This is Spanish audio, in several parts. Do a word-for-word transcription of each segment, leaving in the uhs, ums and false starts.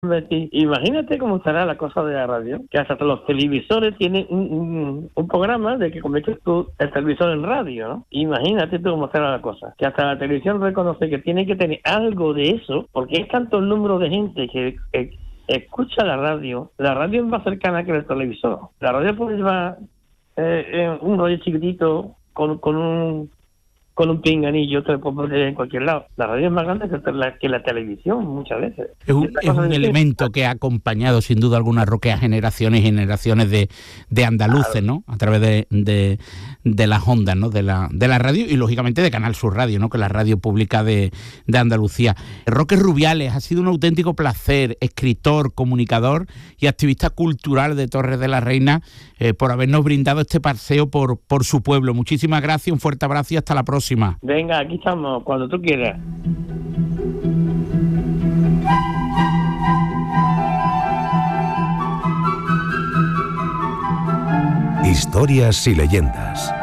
Imagínate cómo estará la cosa de la radio, que hasta los televisores tienen un, un, un programa de que conviertes tú el televisor en radio, ¿no? Imagínate tú cómo estará la cosa, que hasta la televisión reconoce que tiene que tener algo de eso, porque es tanto el número de gente que eh, escucha la radio. La radio es más cercana que el televisor. La radio puede llevar eh, eh, un rollo chiquitito con, con un con un pinganillo te lo puedes poner en cualquier lado. La radio es más grande que la, que la televisión muchas veces. Es un, es un elemento que ha acompañado sin duda alguna roquea generaciones y generaciones de, de andaluces, claro, ¿no? A través de, de, de las ondas, ¿no? De la, de la radio y lógicamente de Canal Sur Radio, ¿no? Que es la radio pública de, de Andalucía. Roque Rubiales, ha sido un auténtico placer, escritor, comunicador y activista cultural de Torres de la Reina, eh, por habernos brindado este paseo por, por su pueblo. Muchísimas gracias, un fuerte abrazo y hasta la próxima. Venga, aquí estamos, cuando tú quieras. Historias y leyendas.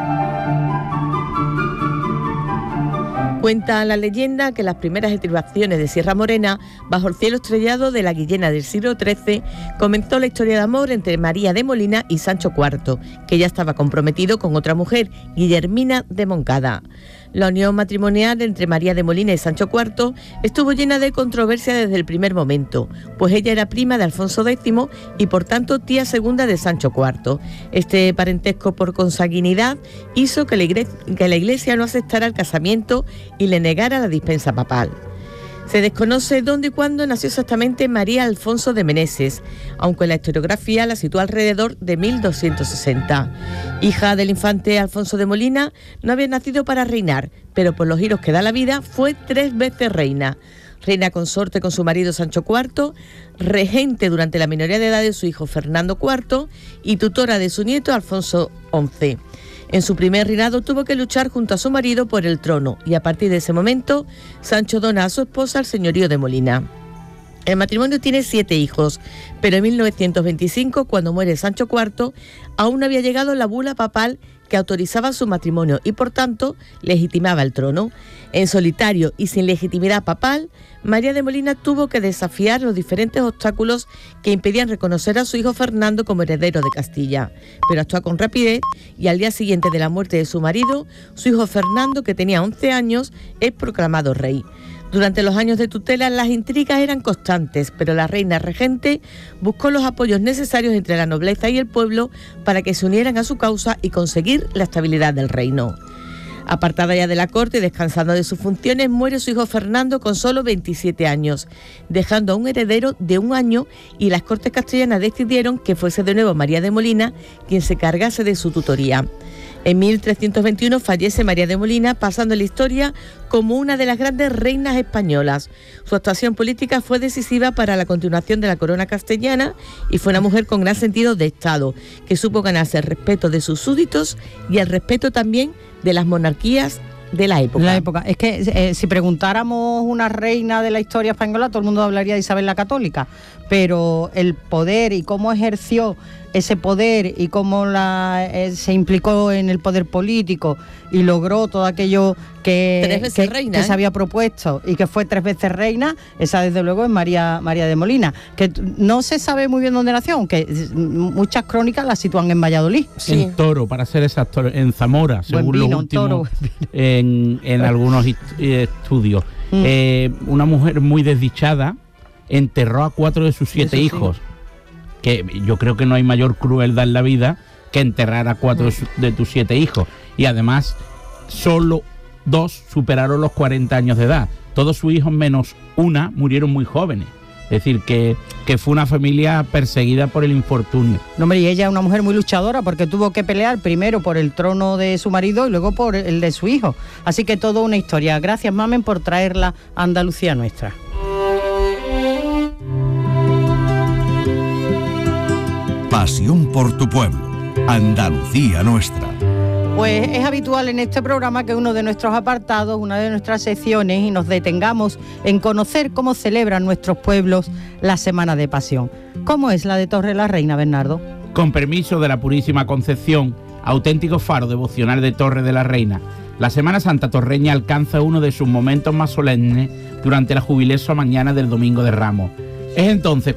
Cuenta la leyenda que las primeras estribaciones de Sierra Morena, bajo el cielo estrellado de la Guillena del siglo trece, comenzó la historia de amor entre María de Molina y Sancho cuarto, que ya estaba comprometido con otra mujer, Guillermina de Moncada. La unión matrimonial entre María de Molina y Sancho cuarto estuvo llena de controversia desde el primer momento, pues ella era prima de Alfonso décimo y por tanto tía segunda de Sancho cuarto. Este parentesco por consanguinidad hizo que la iglesia, que la iglesia no aceptara el casamiento y le negara la dispensa papal. Se desconoce dónde y cuándo nació exactamente María Alfonso de Meneses, aunque la historiografía la sitúa alrededor de mil doscientos sesenta. Hija del infante Alfonso de Molina, no había nacido para reinar, pero por los giros que da la vida fue tres veces reina. Reina consorte con su marido Sancho cuarto, regente durante la minoría de edad de su hijo Fernando cuarto y tutora de su nieto Alfonso once. En su primer reinado tuvo que luchar junto a su marido por el trono y a partir de ese momento Sancho dona a su esposa el señorío de Molina. El matrimonio tiene siete hijos, pero en mil novecientos veinticinco, cuando muere Sancho cuarto, aún no había llegado la bula papal que autorizaba su matrimonio y por tanto legitimaba el trono. En solitario y sin legitimidad papal, María de Molina tuvo que desafiar los diferentes obstáculos que impedían reconocer a su hijo Fernando como heredero de Castilla, pero actuó con rapidez y al día siguiente de la muerte de su marido, su hijo Fernando, que tenía once años, es proclamado rey. Durante los años de tutela las intrigas eran constantes, pero la reina regente buscó los apoyos necesarios entre la nobleza y el pueblo para que se unieran a su causa y conseguir la estabilidad del reino. Apartada ya de la corte y descansando de sus funciones, muere su hijo Fernando con solo veintisiete años, dejando a un heredero de un año y las Cortes castellanas decidieron que fuese de nuevo María de Molina quien se cargase de su tutoría. En mil trescientos veintiuno fallece María de Molina, pasando en la historia como una de las grandes reinas españolas. Su actuación política fue decisiva para la continuación de la corona castellana y fue una mujer con gran sentido de Estado, que supo ganarse el respeto de sus súbditos y el respeto también de las monarquías de la época. La época. Es que eh, si preguntáramos una reina de la historia española, todo el mundo hablaría de Isabel la Católica, pero el poder y cómo ejerció ese poder y cómo la, eh, se implicó en el poder político y logró todo aquello que, tres veces que, reina, que ¿eh? se había propuesto y que fue tres veces reina, esa desde luego es María, María de Molina, que no se sabe muy bien dónde nació, aunque muchas crónicas la sitúan en Valladolid. Sí. En Toro, para ser exacto, en Zamora, según vino, los últimos Toro. en, en algunos estudios. Mm. Eh, una mujer muy desdichada enterró a cuatro de sus siete Eso hijos. Sí. Que yo creo que no hay mayor crueldad en la vida que enterrar a cuatro de, su, de tus siete hijos. Y además, solo dos superaron los cuarenta años de edad. Todos sus hijos, menos una, murieron muy jóvenes. Es decir, que, que fue una familia perseguida por el infortunio. No, hombre, y ella es una mujer muy luchadora porque tuvo que pelear primero por el trono de su marido y luego por el de su hijo. Así que toda una historia. Gracias, Mamen, por traerla a Andalucía nuestra. Pasión por tu pueblo, Andalucía nuestra. Pues es habitual en este programa que uno de nuestros apartados, una de nuestras secciones, y nos detengamos en conocer cómo celebran nuestros pueblos la Semana de Pasión. ¿Cómo es la de Torre la Reina, Bernardo? Con permiso de la Purísima Concepción, auténtico faro devocional de Torre de la Reina, la Semana Santa torreña alcanza uno de sus momentos más solemnes durante la jubilosa mañana del Domingo de Ramos. Es entonces